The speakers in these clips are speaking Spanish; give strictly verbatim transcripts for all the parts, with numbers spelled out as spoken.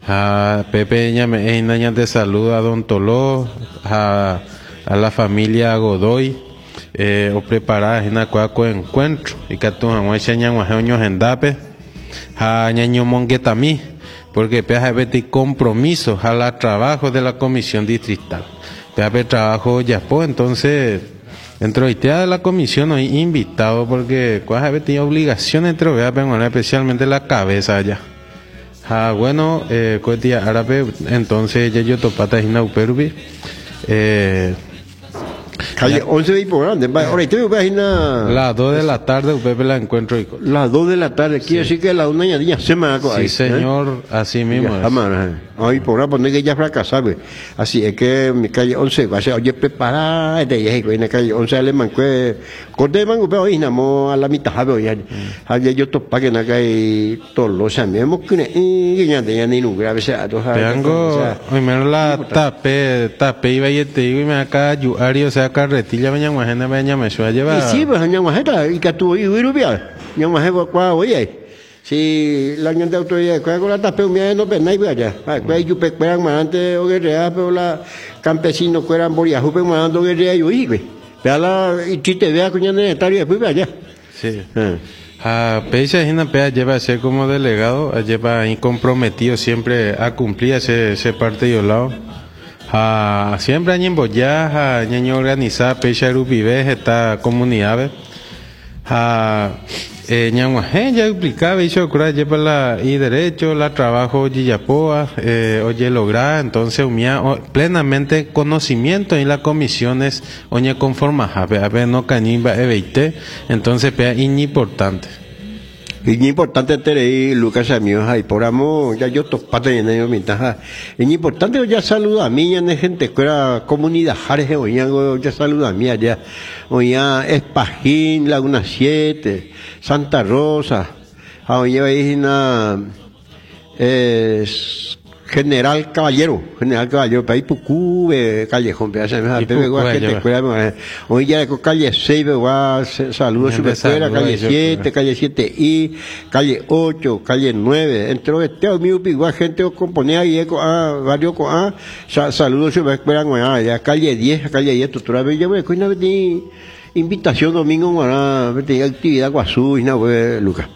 A Pepe ñame ña te saluda a Don Toló, a, a la familia Godoy, eh, o preparar en cuaco encuentro, y que tu amuecha ñamuajeños en dape, a ñaño monguetami, porque peaje beti compromiso a la trabajo de la comisión distrital. Peaje trabajo ya pues, entonces, dentro de la comisión hoy invitado, porque cuaje beti obligación entre especialmente la cabeza allá. Ah, bueno, eh, coetía árabe, entonces ya yo topata en Nauperubi. Eh, Calle once de Hipogrande, ahorita yo voy a las dos de la tarde, usted la encuentro. Y... Las dos de la tarde, quiere decir que la una ya día se me ha Sí, señor, ¿eh? Así mismo. Hoy por una poner que ya fracasaba. Así es que mi calle once va a ser, oye, preparada, de ahí, en la calle once alemán, que corte mango, pero hoy namo a la mitad, hoy ya yo topa que en la calle todos los amigos, que ya ya ni nunca, a veces a todos. Tengo, hoy menos la tape, tape, iba y te digo, y me acá ayudario, o sea, carretilla, me llamo, gente me llama, me lleva. Sí, pues, llamo, gente, y que tú, y Virubia, llamo, gente, cuál, oye. Si la gente autoridad con la tape me no pe nai allá pues yo pe cueran manante o guerrea pero la campesino cueran boria jupe manando guerrea yo y pe la y chiste vea con netario después allá sí a Peisa Gina Pea lleva a ser como delegado lleva ahí comprometido siempre a cumplir ese ese parte de lado a siempre año en boya a ñaño organizar Peisa Rupive esta comunidad a Eh, ñanguaje ya explicaba y yo creo que la y derecho la trabajo Yillapoa eh, oye lograr entonces umía plenamente conocimiento en las comisiones oñe conforma a ver no cañimba eveite entonces pea importante es importante tener Lucas amigos ahí por amor ya yo topate en ello ventaja es importante ya saluda a mí ya de gente que era comunidad jares hoy ya saluda a mí allá hoy ya Espajín Laguna siete Santa Rosa hoy ahí una es General Caballero, General Caballero, país Pucú, Callejón, hoy ya con calle seis, saludos a su calle siete, calle siete I, calle ocho, calle nueve, entre este amigo igual gente componía y eco a varios con a saludos a su escuela, ya calle diez, calle diez, tutora bella, pues una vez invitación domingo para actividad guazú, no fue Lucas.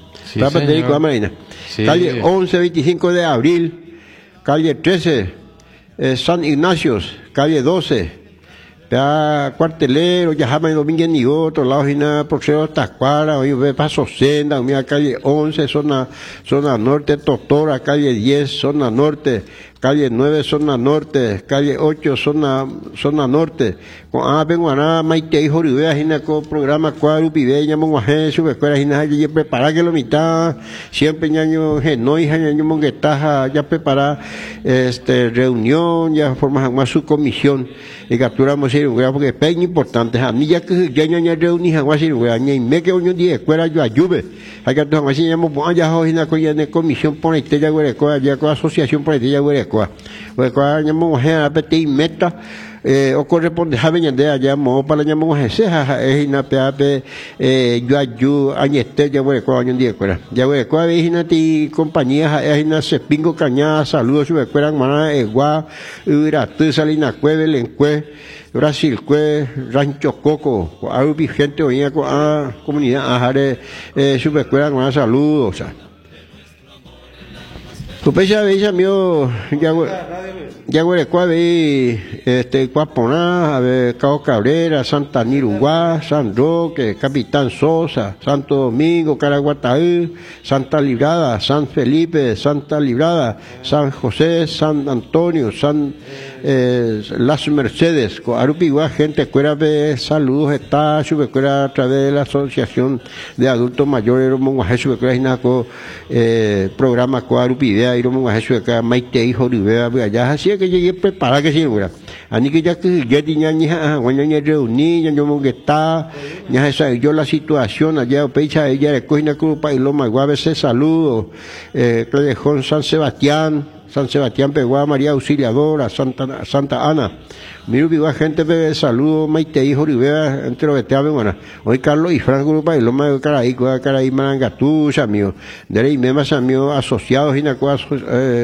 Calle once, veinticinco de abril. Calle trece, eh, San Ignacio, calle doce, ya Cuartelero, ya Jama y Domínguez ni otro lado, y nada, Proxero Tacuara, hoy ve Paso Senda, mira, calle once, zona, zona norte, Totora, calle diez, zona norte, calle nueve, zona norte, calle ocho, zona, zona norte, con A, Benguaná, Maite, Hijo Rivera, Gina, con programa Cuadro, Pibeña, Monguajé, Subescuela, Gina, ya prepara que lo mitad, siempre ñaño, Genoi, ñaño, Monguetaja, ya prepara, este, reunión, ya forma más su comisión, y capturamos ir un grado, porque es peña importante, a mí ya que ya ñaña reuní, a guasir, güey, y me que un día escuela, yo ayude, hay que tomar así, llamo, ya, Gina, con ya de comisión, por este, ya, güey, ya con asociación, por este, ya, güey, pues cuando llamamos a apetir meta eh, o corresponde a venir de allá mo para llamamos a ceja es una peape eh, yo ayu añeste ya voy cuando un día fuera ya voy cuando es una ti compañía es una sepingo cañada saludos su escuela mana egua ura tu salina cueve lencue Brasil cue rancho coco hay gente hoy a comunidad ajare eh, su escuela mana saludos o sea tu pecha veía mío ya ya güey cuave este Cuaponá a ver Cao Cabrera Santa Niruguá San Roque Capitán Sosa Santo Domingo Caraguataí Santa Librada San Felipe Santa Librada San José San Antonio San eh, Las Mercedes Arupigua gente cuera de saludos está subcuera a través de la asociación de adultos mayores Monguaje subcuera inaco eh, programa Cuarupidea y Monguaje subcuera Maite Hijo Rivera allá así que llegué preparado que sí güera ani que ya que ya tenía ña cuando ña reuní ya yo mongueta ya esa yo la situación allá pecha ella de coina culpa y lo más a veces saludo eh, Callejón San Sebastián San Sebastián Peguá, María Auxiliadora, Santa, Santa Ana. Miro viva gente de saludo, Maite Hijo Rivera, entre los que te hablan, bueno. Hoy Carlos y Franco Grupa y Loma de Caraí, Caraí, Marangatú, amigo. De ahí, me más amigos asociados y una cosa, eh,